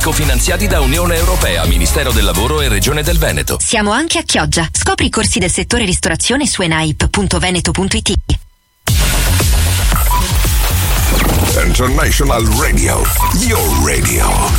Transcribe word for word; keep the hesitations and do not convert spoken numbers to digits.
Cofinanziati da Unione Europea, Ministero del Lavoro e Regione del Veneto. Siamo anche a Chioggia. Scopri i corsi del settore ristorazione su enaip punto veneto punto it. International Radio, your radio.